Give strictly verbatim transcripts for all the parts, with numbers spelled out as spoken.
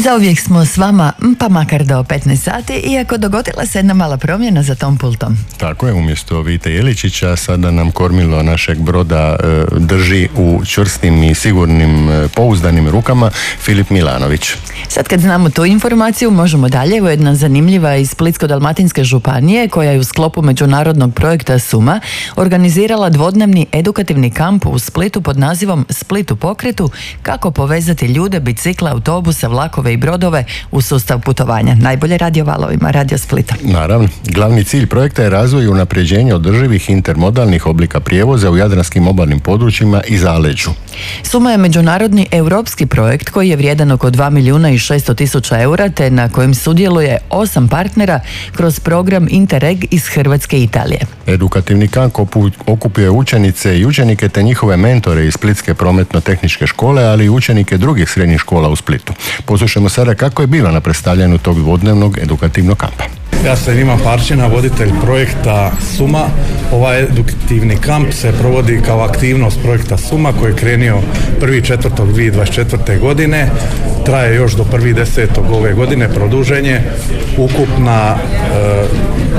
Zauvijek smo s vama, pa makar do petnaest sati, iako dogodila se jedna mala promjena za tom pultom. Tako je, umjesto Vite Jeličića sada nam kormilo našeg broda e, drži u čvrstim i sigurnim, e, pouzdanim rukama Filip Milanović. Sad kad znamo tu informaciju, možemo dalje. Evo jedna zanimljiva iz Splitsko-dalmatinske županije koja je u sklopu međunarodnog projekta Suma organizirala dvodnevni edukativni kamp u Splitu pod nazivom Split u pokretu, kako povezati ljude, bicikla, autobuse, vlakove i brodove u sustav putovanja. Najbolje radio valovima, Radio Splita. Naravno, glavni cilj projekta je razvoj i unapređenje održivih intermodalnih oblika prijevoza u jadranskim obalnim područjima i zaleđu. Suma je međunarodni europski projekt koji je vrijedan oko dva milijuna i šesto tisuća eura, te na kojem sudjeluje osam partnera kroz program Interreg iz Hrvatske i Italije. Edukativni kamp okupio učenice i učenike te njihove mentore iz Splitske prometno-tehničke škole, ali i učenike drugih srednjih škola u Splitu. Poslušajmo sada kako je bilo na predstavljanju tog dvodnevnog edukativnog kampa. Ja sam Ivan Parčina, voditelj projekta Suma. Ovaj edukativni kamp se provodi kao aktivnost projekta Suma koji je krenio prvi četvrtog dvije tisuće dvadeset četvrte. godine. Traje još do prvi desetog ove godine, produženje. Ukupna e,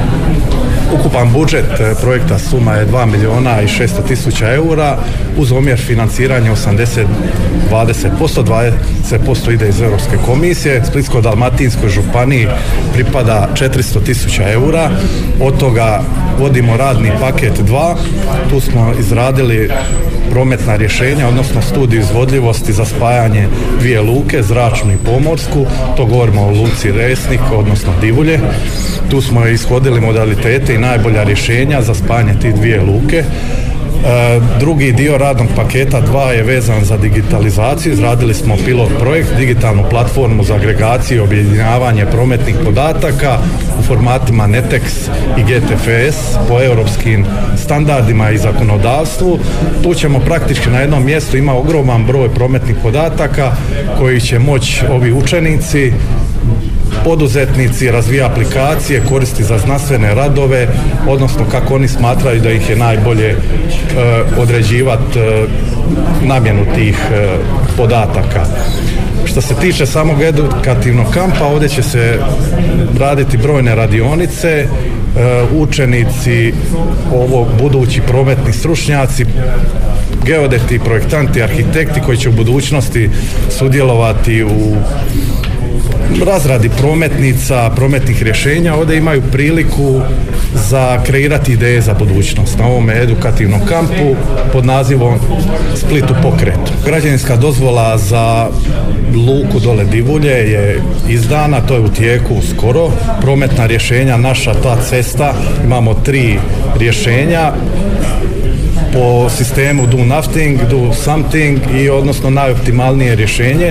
Ukupan budžet projekta Suma je dva milijuna i šesto tisuća eura uz omjer financiranja osamdeset dvadeset posto, dvadeset posto ide iz Europske komisije. Splitsko-dalmatinskoj županiji pripada četiristo tisuća eura, od toga vodimo radni paket dva, tu smo izradili prometna rješenja, odnosno studiju izvodljivosti za spajanje dvije luke, zračnu i pomorsku, to govorimo o luci Resnik, odnosno Divulje. Tu smo ishodili modalitete i najbolja rješenja za spajanje tih dvije luke. E, drugi dio radnog paketa dva je vezan za digitalizaciju. Izradili smo pilot projekt, digitalnu platformu za agregaciju i objedinjavanje prometnih podataka u formatima Netex i G T F S po europskim standardima i zakonodavstvu. Tu ćemo praktički na jednom mjestu, ima ogroman broj prometnih podataka koji će moći ovi učenici, poduzetnici razvija aplikacije, koristi za znanstvene radove, odnosno kako oni smatraju da ih je najbolje e, određivati e, namjenu tih e, podataka. Što se tiče samog edukativnog kampa, ovdje će se raditi brojne radionice, e, učenici, ovo budući prometni stručnjaci, geodeti, projektanti, arhitekti koji će u budućnosti sudjelovati u razradi prometnica, prometnih rješenja, ovdje imaju priliku za kreirati ideje za budućnost na ovome edukativnom kampu pod nazivom Split u pokretu. Građevinska dozvola za luku dole Divulje je izdana, to je u tijeku skoro. Prometna rješenja, naša ta cesta, imamo tri rješenja po sistemu do nothing, do something i odnosno najoptimalnije rješenje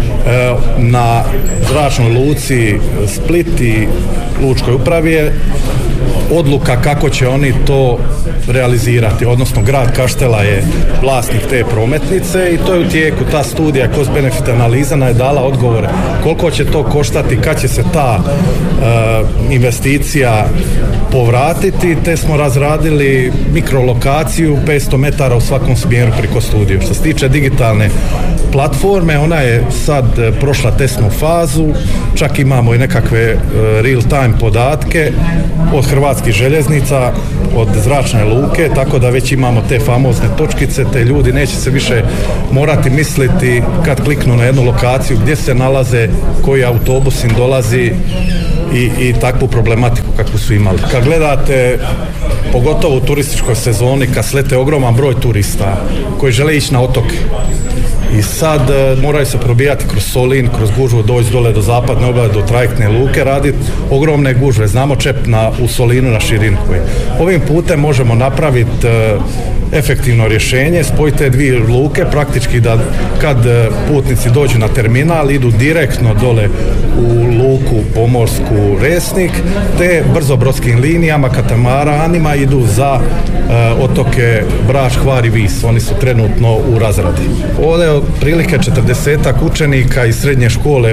na zračnoj luci Split i lučkoj upravi je odluka kako će oni to realizirati, odnosno grad Kaštela je vlasnik te prometnice i to je u tijeku. Ta studija cost benefit analiza nam je dala odgovore koliko će to koštati, kad će se ta uh, investicija povratiti, te smo razradili mikrolokaciju petsto metara u svakom smjeru preko studiju. Što se tiče digitalne platforme, ona je sad prošla testnu fazu, čak imamo i nekakve real time podatke od Hrvatskih željeznica, od zračne luke, tako da već imamo te famozne točkice, te ljudi neće se više morati misliti kad kliknu na jednu lokaciju gdje se nalaze, koji autobus im dolazi i, i takvu problematiku kakvu su imali. Kad gledate, pogotovo u turističkoj sezoni, kad slete ogroman broj turista koji žele ići na otoke, i sad e, moraju se probijati kroz Solin, kroz gužvu, doći dole do zapadne obale, do trajektne luke, raditi ogromne gužve. Znamo čep na, u Solinu na širinu. Ovim putem možemo napraviti e, efektivno rješenje, spojiti te dvije luke, praktički da kad e, putnici dođu na terminal, idu direktno dole u luku pomorsku Resnik, te brzobrodskim linijama, katamaranima idu za e, otoke Brač, Hvar i Vis. Oni su trenutno u razradi. Ovdje je otprilike četrdesetak učenika iz srednje škole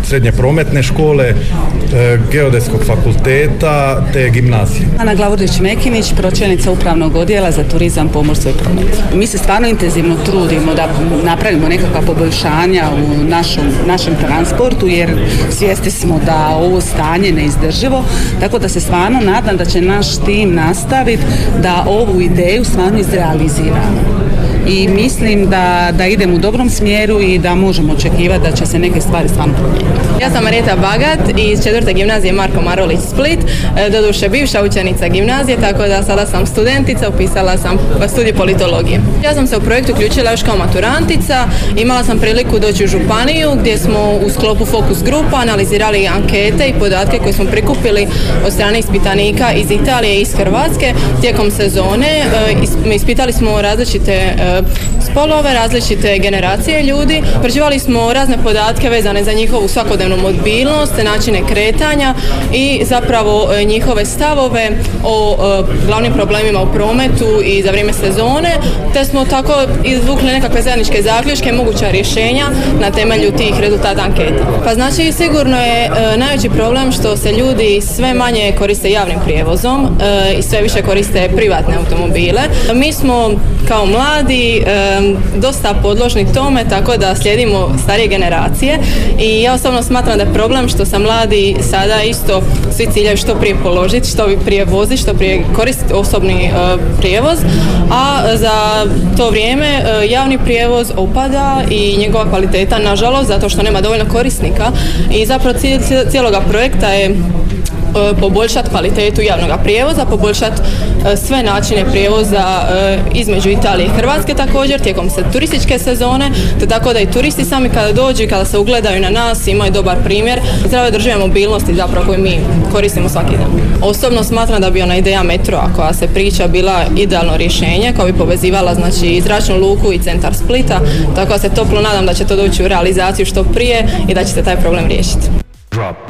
srednje prometne škole, Geodetskog fakulteta te gimnazije. Ana Glavurić-Mekinić, pročelnica upravnog odjela za turizam, pomorstvo i promet. Mi se stvarno intenzivno trudimo da napravimo nekakva poboljšanja u našom, našem transportu, jer svjesni smo da ovo stanje neizdrživo, tako da se stvarno nadam da će naš tim nastaviti da ovu ideju stvarno izrealiziramo. I mislim da, da idemo u dobrom smjeru i da možemo očekivati da će se neke stvari stvarno promijeniti. Ja sam Mareta Bagat iz četvrte gimnazije Marko Marulić Split, doduše bivša učenica gimnazije, tako da sada sam studentica, upisala sam studij politologije. Ja sam se u projekt uključila još kao maturantica, imala sam priliku doći u županiju gdje smo u sklopu fokus grupa analizirali ankete i podatke koje smo prikupili od strane ispitanika iz Italije i iz Hrvatske tijekom sezone. Ispitali smo različite spolove, različite generacije ljudi. Preživali smo razne podatke vezane za njihovu svakodnevnu mobilnost, načine kretanja i zapravo njihove stavove o glavnim problemima u prometu i za vrijeme sezone, te smo tako izvukli nekakve zajedničke zaključke, moguća rješenja na temelju tih rezultata anketa. Pa znači sigurno je najveći problem što se ljudi sve manje koriste javnim prijevozom i sve više koriste privatne automobile. Mi smo kao mladi dosta podložni tome, tako da slijedimo starije generacije i ja osobno smatram da je problem što sa mladi sada isto svi ciljaju što prije položiti, što prije voziti, što prije koristiti osobni prijevoz, a za to vrijeme javni prijevoz opada i njegova kvaliteta nažalost zato što nema dovoljno korisnika i zapravo cilj cijeloga projekta je poboljšati kvalitetu javnog prijevoza, poboljšati sve načine prijevoza između Italije i Hrvatske također tijekom se turističke sezone, te tako da i turisti sami kada dođu i kada se ugledaju na nas imaju dobar primjer zdrave održive mobilnosti zapravo koju mi koristimo svaki dan. Osobno smatram da bi ona ideja metroa koja se priča bila idealno rješenje koja bi povezivala znači zračnu luku i centar Splita, tako da se toplo nadam da će to doći u realizaciju što prije i da će se taj problem riješiti.